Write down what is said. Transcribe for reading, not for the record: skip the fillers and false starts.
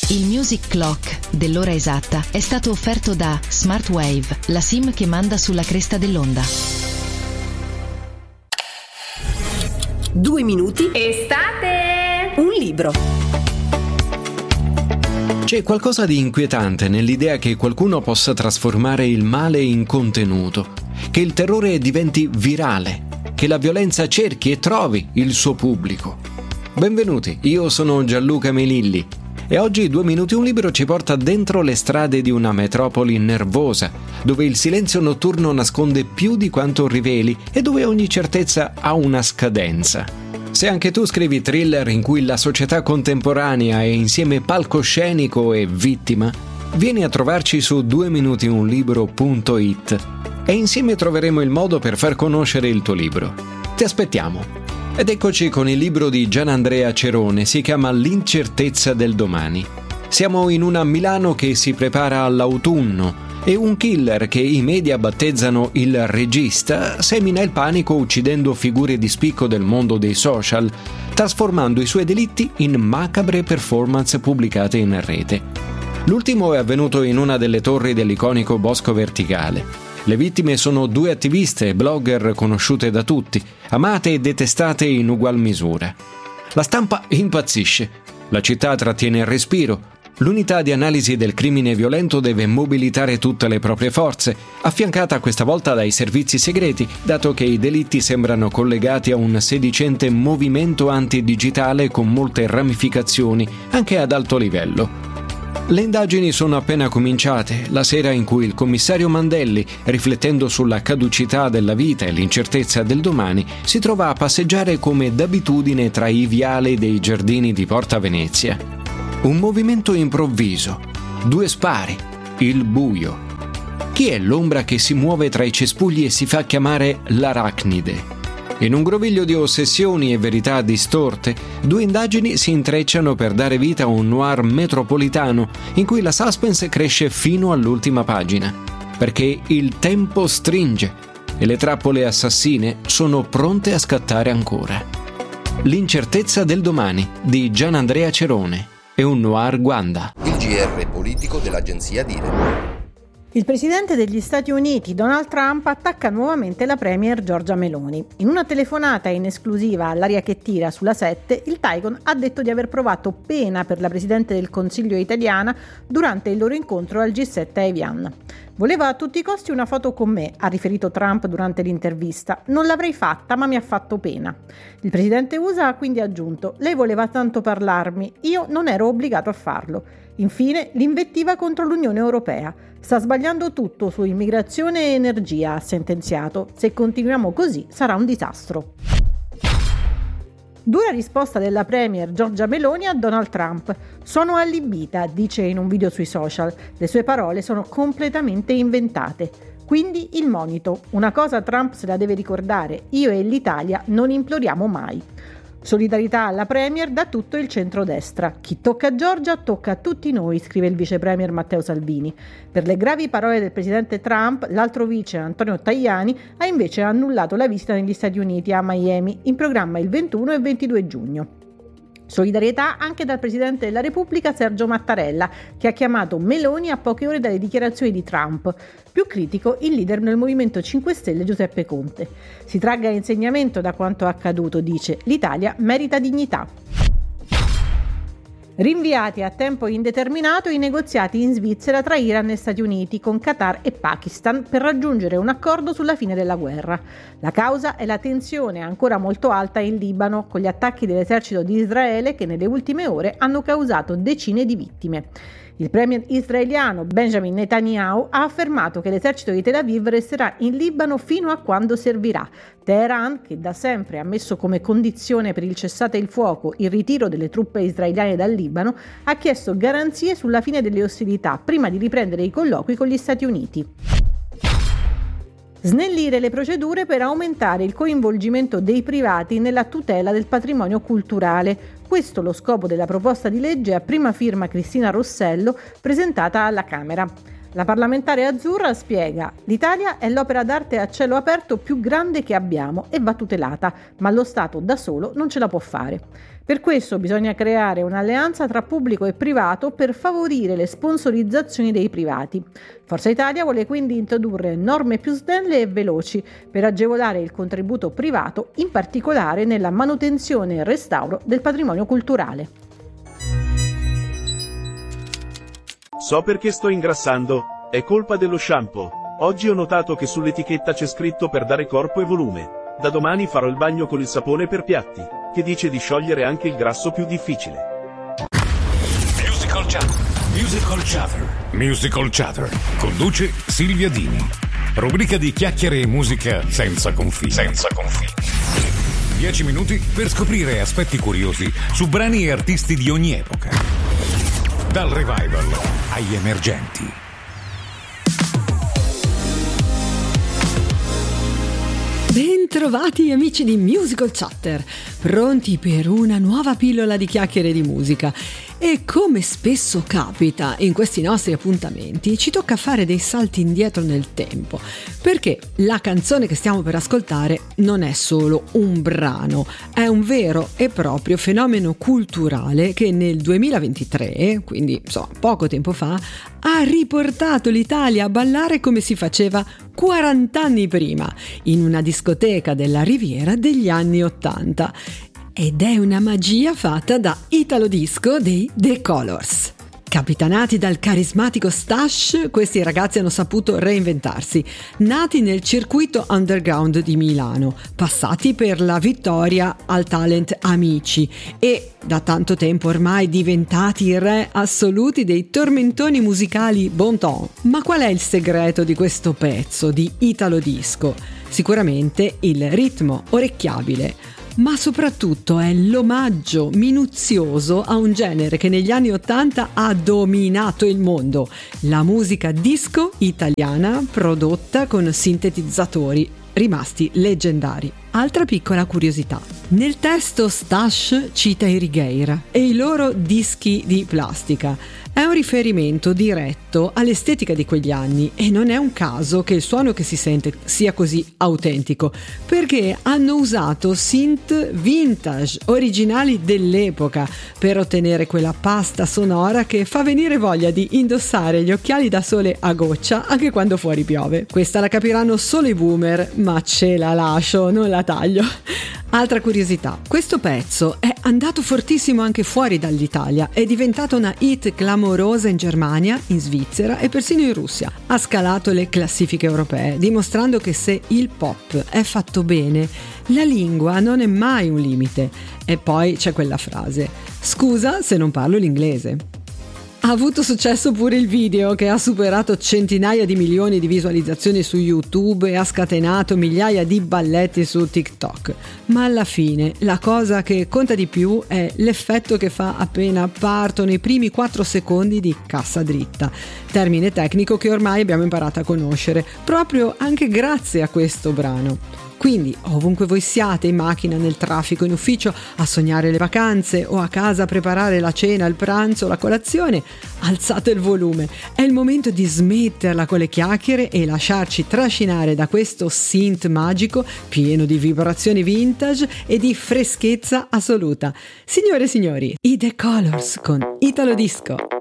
Il Music Clock dell'ora esatta è stato offerto da Smartwave, la SIM che manda sulla cresta dell'onda. 2 minuti. Estate! Un libro. C'è qualcosa di inquietante nell'idea che qualcuno possa trasformare il male in contenuto, che il terrore diventi virale, che la violenza cerchi e trovi il suo pubblico. Benvenuti, io sono Gianluca Melilli e oggi 2 minuti un libro ci porta dentro le strade di una metropoli nervosa, dove il silenzio notturno nasconde più di quanto riveli e dove ogni certezza ha una scadenza. Se anche tu scrivi thriller in cui la società contemporanea è insieme palcoscenico e vittima, vieni a trovarci su 2minutiunlibro.it e insieme troveremo il modo per far conoscere il tuo libro. Ti aspettiamo! Ed eccoci con il libro di Gianandrea Cerone, si chiama L'incertezza del domani. Siamo in una Milano che si prepara all'autunno e un killer che i media battezzano il regista semina il panico uccidendo figure di spicco del mondo dei social, trasformando i suoi delitti in macabre performance pubblicate in rete. L'ultimo è avvenuto in una delle torri dell'iconico Bosco Verticale. Le vittime sono 2 attiviste e blogger conosciute da tutti, amate e detestate in ugual misura. La stampa impazzisce, la città trattiene il respiro, l'unità di analisi del crimine violento deve mobilitare tutte le proprie forze, affiancata questa volta dai servizi segreti, dato che i delitti sembrano collegati a un sedicente movimento antidigitale con molte ramificazioni, anche ad alto livello. Le indagini sono appena cominciate, la sera in cui il commissario Mandelli, riflettendo sulla caducità della vita e l'incertezza del domani, si trova a passeggiare come d'abitudine tra i viali dei giardini di Porta Venezia. Un movimento improvviso, 2 spari, il buio. Chi è l'ombra che si muove tra i cespugli e si fa chiamare l'arachnide? In un groviglio di ossessioni e verità distorte, 2 indagini si intrecciano per dare vita a un noir metropolitano in cui la suspense cresce fino all'ultima pagina, perché il tempo stringe e le trappole assassine sono pronte a scattare ancora. L'incertezza del domani di Gianandrea Cerone è un noir guanda. Il GR politico dell'agenzia Dire. Il presidente degli Stati Uniti, Donald Trump, attacca nuovamente la premier Giorgia Meloni. In una telefonata in esclusiva all'Aria che tira sulla 7, il Tycoon ha detto di aver provato pena per la presidente del Consiglio italiana durante il loro incontro al G7 a Evian. Voleva a tutti i costi una foto con me, ha riferito Trump durante l'intervista. Non l'avrei fatta, ma mi ha fatto pena. Il presidente USA ha quindi aggiunto: lei voleva tanto parlarmi, io non ero obbligato a farlo. Infine, l'invettiva contro l'Unione Europea. Sta sbagliando tutto su immigrazione e energia, ha sentenziato. Se continuiamo così sarà un disastro. Dura risposta della premier Giorgia Meloni a Donald Trump. Sono allibita, dice in un video sui social. Le sue parole sono completamente inventate. Quindi il monito. Una cosa Trump se la deve ricordare. Io e l'Italia non imploriamo mai. Solidarietà alla premier da tutto il centrodestra. Chi tocca Giorgia tocca a tutti noi, scrive il vice premier Matteo Salvini. Per le gravi parole del presidente Trump, l'altro vice Antonio Tajani ha invece annullato la visita negli Stati Uniti a Miami, in programma il 21 e 22 giugno. Solidarietà anche dal Presidente della Repubblica Sergio Mattarella, che ha chiamato Meloni a poche ore dalle dichiarazioni di Trump. Più critico il leader del Movimento 5 Stelle Giuseppe Conte. Si tragga insegnamento da quanto accaduto, dice: l'Italia merita dignità. Rinviati a tempo indeterminato i negoziati in Svizzera tra Iran e Stati Uniti con Qatar e Pakistan per raggiungere un accordo sulla fine della guerra. La causa è la tensione ancora molto alta in Libano, con gli attacchi dell'esercito di Israele che nelle ultime ore hanno causato decine di vittime. Il premier israeliano Benjamin Netanyahu ha affermato che l'esercito di Tel Aviv resterà in Libano fino a quando servirà. Teheran, che da sempre ha messo come condizione per il cessate il fuoco il ritiro delle truppe israeliane dal Libano, ha chiesto garanzie sulla fine delle ostilità prima di riprendere i colloqui con gli Stati Uniti. Snellire le procedure per aumentare il coinvolgimento dei privati nella tutela del patrimonio culturale. Questo lo scopo della proposta di legge a prima firma Cristina Rossello presentata alla Camera. La parlamentare azzurra spiega: l'Italia è l'opera d'arte a cielo aperto più grande che abbiamo e va tutelata, ma lo Stato da solo non ce la può fare. Per questo bisogna creare un'alleanza tra pubblico e privato per favorire le sponsorizzazioni dei privati. Forza Italia vuole quindi introdurre norme più snelle e veloci per agevolare il contributo privato, in particolare nella manutenzione e restauro del patrimonio culturale. So perché sto ingrassando, è colpa dello shampoo. Oggi ho notato che sull'etichetta c'è scritto per dare corpo e volume. Da domani farò il bagno con il sapone per piatti, che dice di sciogliere anche il grasso più difficile. Musical Chatter. Conduce Silvia Dini. Rubrica di chiacchiere e musica senza confini. 10 minuti per scoprire aspetti curiosi su brani e artisti di ogni epoca. Dal revival agli emergenti. Bentrovati amici di Musical Chatter, pronti per una nuova pillola di chiacchiere di musica. E come spesso capita in questi nostri appuntamenti, ci tocca fare dei salti indietro nel tempo, perché la canzone che stiamo per ascoltare non è solo un brano, è un vero e proprio fenomeno culturale che nel 2023, quindi poco tempo fa, ha riportato l'Italia a ballare come si faceva 40 anni prima, in una discoteca della Riviera degli anni 80. Ed è una magia fatta da Italo Disco dei The Colors. Capitanati dal carismatico Stash, questi ragazzi hanno saputo reinventarsi. Nati nel circuito underground di Milano, passati per la vittoria al talent Amici e da tanto tempo ormai diventati i re assoluti dei tormentoni musicali bon ton. Ma qual è il segreto di questo pezzo di Italo Disco? Sicuramente il ritmo orecchiabile, ma soprattutto è l'omaggio minuzioso a un genere che negli anni 80 ha dominato il mondo, la musica disco italiana prodotta con sintetizzatori rimasti leggendari. Altra piccola curiosità: nel testo Stash cita i Righeira e i loro dischi di plastica. È un riferimento diretto all'estetica di quegli anni e non è un caso che il suono che si sente sia così autentico, perché hanno usato synth vintage, originali dell'epoca, per ottenere quella pasta sonora che fa venire voglia di indossare gli occhiali da sole a goccia anche quando fuori piove. Questa la capiranno solo i boomer, ma ce la lascio, non la taglio. Altra curiosità: questo pezzo è andato fortissimo anche fuori dall'Italia, è diventata una hit clamorosa in Germania, in Svizzera e persino in Russia. Ha scalato le classifiche europee, dimostrando che se il pop è fatto bene, la lingua non è mai un limite. E poi c'è quella frase: scusa se non parlo l'inglese. Ha avuto successo pure il video, che ha superato centinaia di milioni di visualizzazioni su YouTube e ha scatenato migliaia di balletti su TikTok. Ma alla fine la cosa che conta di più è l'effetto che fa appena partono i primi 4 secondi di cassa dritta, termine tecnico che ormai abbiamo imparato a conoscere proprio anche grazie a questo brano. Quindi, ovunque voi siate, in macchina, nel traffico, in ufficio, a sognare le vacanze o a casa a preparare la cena, il pranzo, la colazione, alzate il volume. È il momento di smetterla con le chiacchiere e lasciarci trascinare da questo synth magico pieno di vibrazioni vintage e di freschezza assoluta. Signore e signori, i The Colors con Italo Disco.